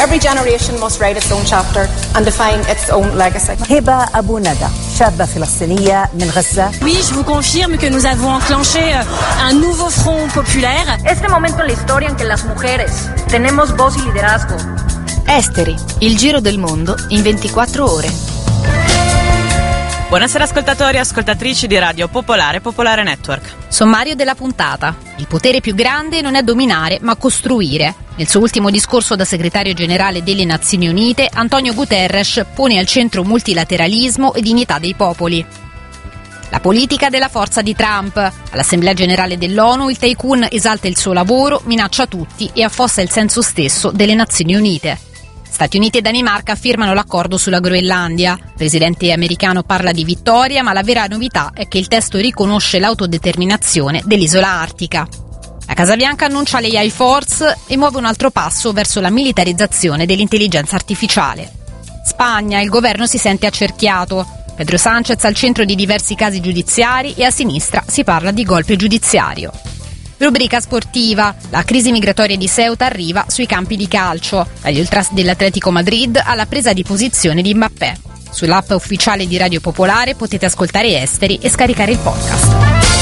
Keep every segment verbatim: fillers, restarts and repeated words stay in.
Every generation must write its own chapter and define its own legacy. هبة أبو ندى شابة فلسطينية من غزة. Oui, je vous confirme que nous avons enclenché un nouveau front populaire. Este momento en la historia en que las mujeres tenemos voz y liderazgo. Esteri, il giro del mondo in ventiquattro ore. Buonasera ascoltatori e ascoltatrici di Radio Popolare Popolare Network. Sommario della puntata. Il potere più grande non è dominare, ma costruire. Nel suo ultimo discorso da segretario generale delle Nazioni Unite, Antonio Guterres pone al centro multilateralismo e dignità dei popoli. La politica della forza di Trump. All'Assemblea Generale dell'ONU il tycoon esalta il suo lavoro, minaccia tutti e affossa il senso stesso delle Nazioni Unite. Stati Uniti e Danimarca firmano l'accordo sulla Groenlandia. Il presidente americano parla di vittoria, ma la vera novità è che il testo riconosce l'autodeterminazione dell'isola artica. La Casa Bianca annuncia le A I Force e muove un altro passo verso la militarizzazione dell'intelligenza artificiale. Spagna, il governo si sente accerchiato. Pedro Sánchez al centro di diversi casi giudiziari e a sinistra si parla di golpe giudiziario. Rubrica sportiva. La crisi migratoria di Ceuta arriva sui campi di calcio, dagli ultras dell'Atletico Madrid alla presa di posizione di Mbappé. Sull'app ufficiale di Radio Popolare potete ascoltare Esteri e scaricare il podcast.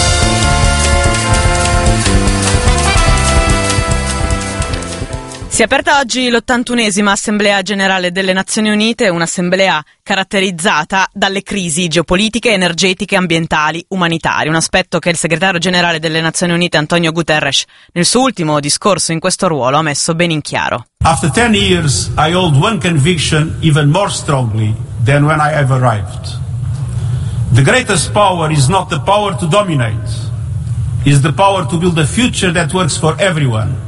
Si è aperta oggi l'ottantunesima Assemblea Generale delle Nazioni Unite, un'assemblea caratterizzata dalle crisi geopolitiche, energetiche, ambientali, umanitarie, un aspetto che il segretario generale delle Nazioni Unite Antonio Guterres nel suo ultimo discorso in questo ruolo ha messo ben in chiaro. After ten years I hold one conviction even more strongly than when I have arrived. The greatest power is not the power to dominate, is the power to build a future that works for everyone.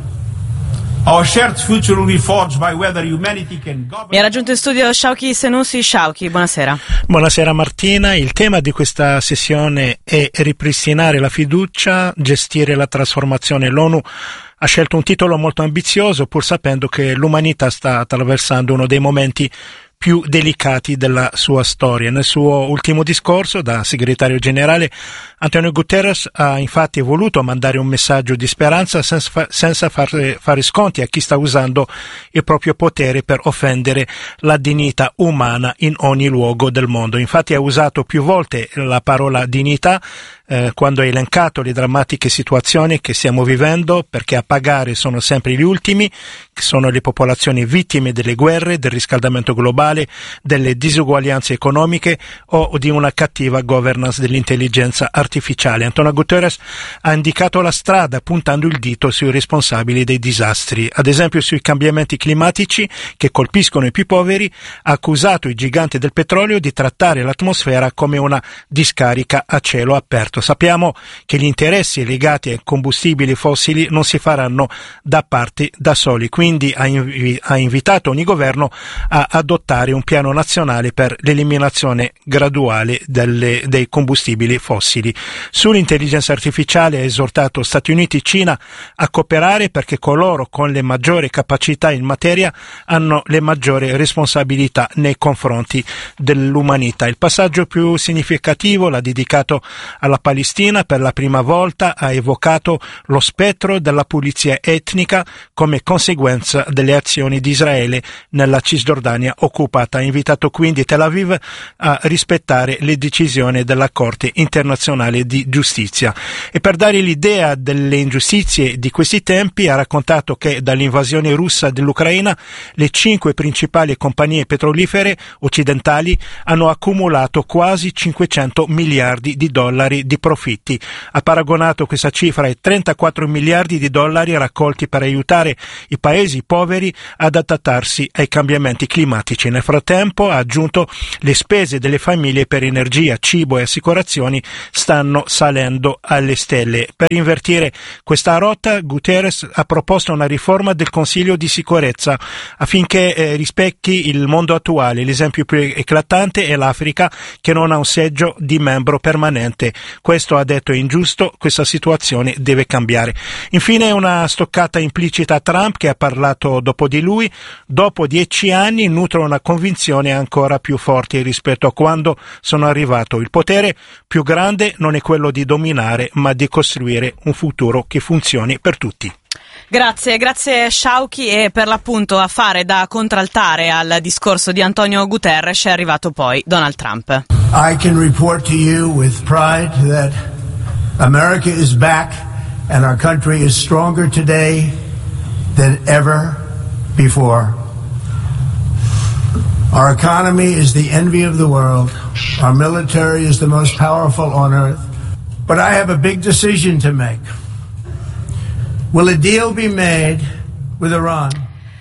Our shared future will be forged by whether humanity can govern. Mi ha raggiunto in studio Shauki Senussi. Shauki, buonasera. Buonasera Martina, il tema di questa sessione è ripristinare la fiducia, gestire la trasformazione. L'ONU ha scelto un titolo molto ambizioso pur sapendo che l'umanità sta attraversando uno dei momenti più delicati della sua storia. Nel suo ultimo discorso da segretario generale Antonio Guterres ha infatti voluto mandare un messaggio di speranza senza, senza fare, fare sconti a chi sta usando il proprio potere per offendere la dignità umana in ogni luogo del mondo. Infatti ha usato più volte la parola dignità eh, quando ha elencato le drammatiche situazioni che stiamo vivendo, perché a pagare sono sempre gli ultimi, che sono le popolazioni vittime delle guerre, del riscaldamento globale, delle disuguaglianze economiche o di una cattiva governance dell'intelligenza artificiale. Antonio Guterres ha indicato la strada puntando il dito sui responsabili dei disastri, ad esempio sui cambiamenti climatici che colpiscono i più poveri, ha accusato i giganti del petrolio di trattare l'atmosfera come una discarica a cielo aperto. Sappiamo che gli interessi legati ai combustibili fossili non si faranno da parte da soli, quindi ha, invi- ha invitato ogni governo a adottare un piano nazionale per l'eliminazione graduale delle, dei combustibili fossili. Sull'intelligenza artificiale ha esortato Stati Uniti e Cina a cooperare perché coloro con le maggiori capacità in materia hanno le maggiori responsabilità nei confronti dell'umanità. Il passaggio più significativo l'ha dedicato alla Palestina. Per la prima volta ha evocato lo spettro della pulizia etnica come conseguenza delle azioni di Israele nella Cisgiordania occupata. Ha invitato quindi Tel Aviv a rispettare le decisioni della Corte internazionale di giustizia. E per dare l'idea delle ingiustizie di questi tempi ha raccontato che dall'invasione russa dell'Ucraina le cinque principali compagnie petrolifere occidentali hanno accumulato quasi cinquecento miliardi di dollari di profitti. Ha paragonato questa cifra ai trentaquattro miliardi di dollari raccolti per aiutare i paesi poveri ad adattarsi ai cambiamenti climatici. Nel frattempo, ha aggiunto, le spese delle famiglie per energia, cibo e assicurazioni stanno salendo alle stelle. Per invertire questa rotta, Guterres ha proposto una riforma del Consiglio di sicurezza affinché eh, rispecchi il mondo attuale. L'esempio più eclatante è l'Africa, che non ha un seggio di membro permanente. Questo, ha detto, è ingiusto, questa situazione deve cambiare. Infine una stoccata implicita a Trump, che ha parlato dopo di lui. Dopo dieci anni nutre una convinzione ancora più forte rispetto a quando sono arrivato. Il potere più grande non è quello di dominare, ma di costruire un futuro che funzioni per tutti. Grazie, grazie Sciauchi, e per l'appunto a fare da contraltare al discorso di Antonio Guterres è arrivato poi Donald Trump. I can report to you with pride that America is back and our country is stronger today than ever before. Our economy is the envy of the world. Our military is the most powerful on earth. But I have a big decision to make. Will a deal be made with Iran?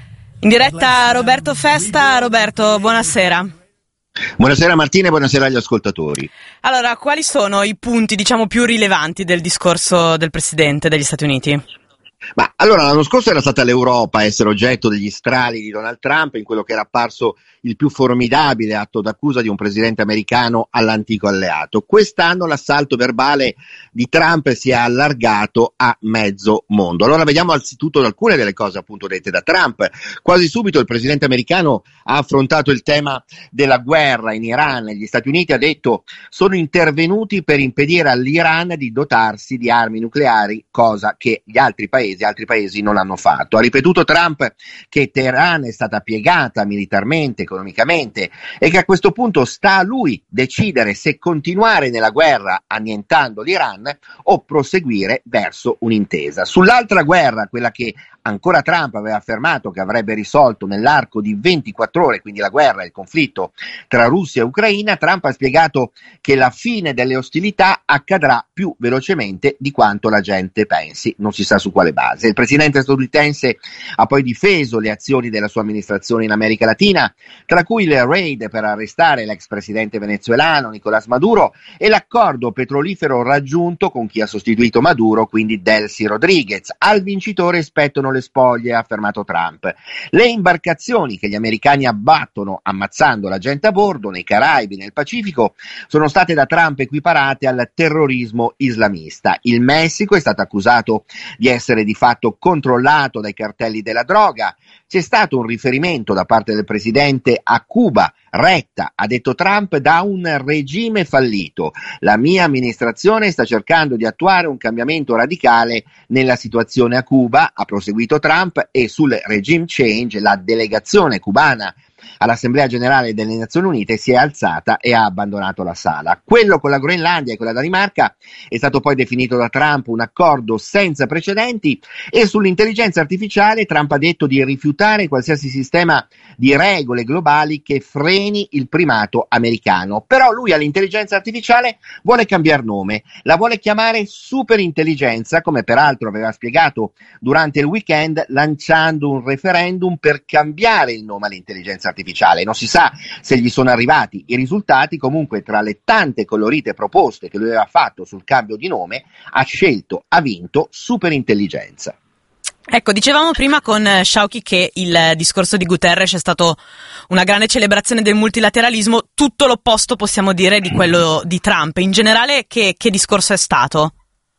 In diretta Roberto Festa. Roberto, buonasera. Buonasera Martina e buonasera agli ascoltatori. Allora, quali sono i punti, diciamo, più rilevanti del discorso del Presidente degli Stati Uniti? Ma allora, l'anno scorso era stata l'Europa a essere oggetto degli strali di Donald Trump in quello che era apparso il più formidabile atto d'accusa di un presidente americano all'antico alleato. Quest'anno l'assalto verbale di Trump si è allargato a mezzo mondo. Allora vediamo anzitutto alcune delle cose appunto dette da Trump. Quasi subito il presidente americano ha affrontato il tema della guerra in Iran e gli Stati Uniti ha detto: sono intervenuti per impedire all'Iran di dotarsi di armi nucleari, cosa che gli altri paesi, altri paesi non hanno fatto. Ha ripetuto Trump che Teheran è stata piegata militarmente, economicamente, e che a questo punto sta a lui decidere se continuare nella guerra annientando l'Iran o proseguire verso un'intesa. Sull'altra guerra, quella che ancora Trump aveva affermato che avrebbe risolto nell'arco di ventiquattro ore, quindi la guerra, il conflitto tra Russia e Ucraina, Trump ha spiegato che la fine delle ostilità accadrà più velocemente di quanto la gente pensi, non si sa su quale base. Il presidente statunitense ha poi difeso le azioni della sua amministrazione in America Latina, tra cui le raid per arrestare l'ex presidente venezuelano Nicolás Maduro e l'accordo petrolifero raggiunto con chi ha sostituito Maduro, quindi Delcy Rodriguez. Al vincitore spettano le spoglie, ha affermato Trump. Le imbarcazioni che gli americani abbattono ammazzando la gente a bordo nei Caraibi, nel Pacifico, sono state da Trump equiparate al terrorismo islamista. Il Messico è stato accusato di essere di fatto controllato dai cartelli della droga. C'è stato un riferimento da parte del presidente a Cuba, retta, ha detto Trump, da un regime fallito. La mia amministrazione sta cercando di attuare un cambiamento radicale nella situazione a Cuba, ha proseguito Trump, e sul regime change la delegazione cubana all'Assemblea Generale delle Nazioni Unite si è alzata e ha abbandonato la sala. Quello con la Groenlandia e con la Danimarca è stato poi definito da Trump un accordo senza precedenti, e sull'intelligenza artificiale Trump ha detto di rifiutare qualsiasi sistema di regole globali che freni il primato americano. Però lui all'intelligenza artificiale vuole cambiare nome, la vuole chiamare superintelligenza, come peraltro aveva spiegato durante il weekend lanciando un referendum per cambiare il nome all'intelligenza artificiale. Non si sa se gli sono arrivati i risultati. Comunque, tra le tante colorite proposte che lui aveva fatto sul cambio di nome, ha scelto, ha vinto superintelligenza. Ecco, dicevamo prima con Sciauchi che il discorso di Guterres è stato una grande celebrazione del multilateralismo, tutto l'opposto possiamo dire di quello di Trump. In generale, che, che discorso è stato?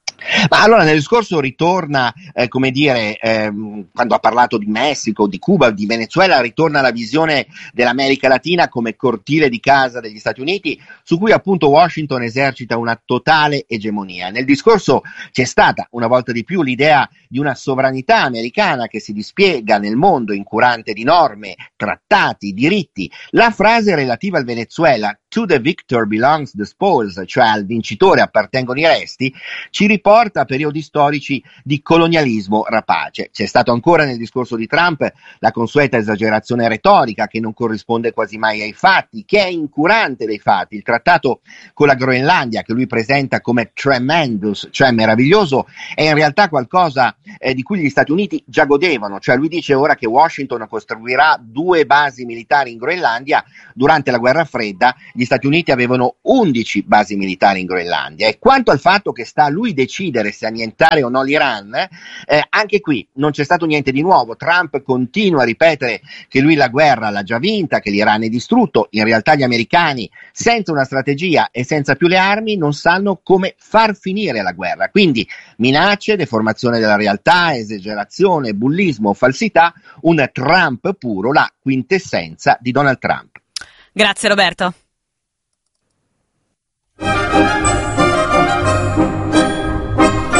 Ma allora nel discorso ritorna, eh, come dire, ehm, quando ha parlato di Messico, di Cuba, di Venezuela, ritorna la visione dell'America Latina come cortile di casa degli Stati Uniti, su cui appunto Washington esercita una totale egemonia. Nel discorso c'è stata una volta di più l'idea di una sovranità americana che si dispiega nel mondo incurante di norme, trattati, diritti. La frase relativa al Venezuela, "To the victor belongs the spoils", cioè al vincitore appartengono i resti, ci riporta a periodi storici di colonialismo rapace. C'è stato ancora nel discorso di Trump la consueta esagerazione retorica che non corrisponde quasi mai ai fatti, che è incurante dei fatti. Il trattato con la Groenlandia, che lui presenta come tremendous, cioè meraviglioso, è in realtà qualcosa eh, di cui gli Stati Uniti già godevano. Cioè lui dice ora che Washington costruirà due basi militari in Groenlandia. Durante la guerra fredda gli Stati Uniti avevano undici basi militari in Groenlandia. E quanto al fatto che sta a lui decidere se annientare o no l'Iran, eh, anche qui non c'è stato niente di nuovo. Trump continua a ripetere che lui la guerra l'ha già vinta, che l'Iran è distrutto. In realtà gli americani, senza una strategia e senza più le armi, non sanno come far finire la guerra. Quindi minacce, deformazione della realtà, esagerazione, bullismo, falsità, un Trump puro, la quintessenza di Donald Trump. Grazie Roberto.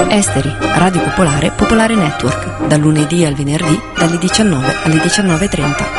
Esteri, Radio Popolare, Popolare Network, dal lunedì al venerdì, dalle diciannove alle diciannove e trenta.